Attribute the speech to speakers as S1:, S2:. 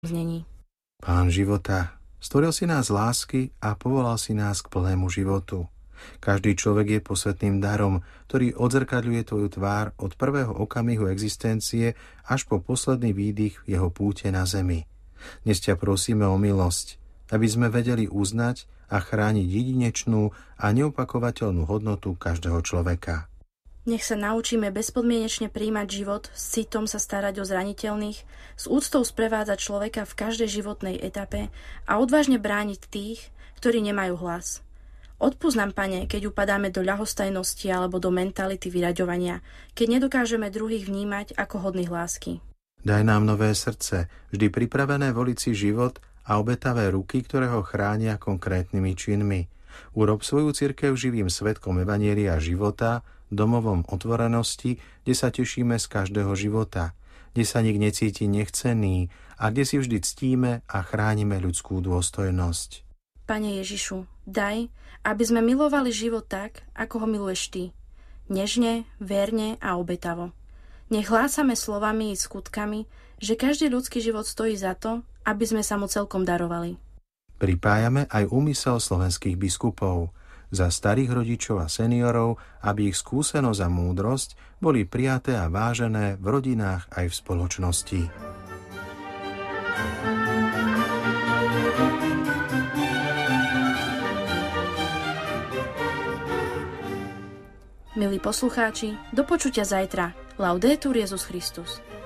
S1: znení.
S2: Pán života, stvoril si nás z lásky a povolal si nás k plnému životu. Každý človek je posvätným darom, ktorý odzrkadľuje tvoju tvár od prvého okamihu existencie až po posledný výdych jeho púte na zemi. Dnes ťa prosíme o milosť, aby sme vedeli uznať a chrániť jedinečnú a neopakovateľnú hodnotu každého človeka.
S1: Nech sa naučíme bezpodmienečne prijímať život, s citom sa starať o zraniteľných, s úctou sprevádzať človeka v každej životnej etape a odvážne brániť tých, ktorí nemajú hlas. Odpusť nám, Pane, keď upadáme do ľahostajnosti alebo do mentality vyraďovania, keď nedokážeme druhých vnímať ako hodných lásky.
S2: Daj nám nové srdce, vždy pripravené voliť si život a obetavé ruky, ktoré ho chránia konkrétnymi činmi. Urob svoju cirkev živým svedkom evanjelia života, domovom otvorenosti, kde sa tešíme z každého života, kde sa nik necíti nechcený a kde si vždy ctíme a chránime ľudskú dôstojnosť.
S1: Pane Ježišu, daj, aby sme milovali život tak, ako ho miluješ Ty. Nežne, verne a obetavo. Nech hlásame slovami i skutkami, že každý ľudský život stojí za to, aby sme sa mu celkom darovali.
S2: Pripájame aj úmysel slovenských biskupov za starých rodičov a seniorov, aby ich skúsenosť a múdrosť boli prijaté a vážené v rodinách aj v spoločnosti.
S1: Milí poslucháči, do počutia zajtra. Laudetur Jesus Christus.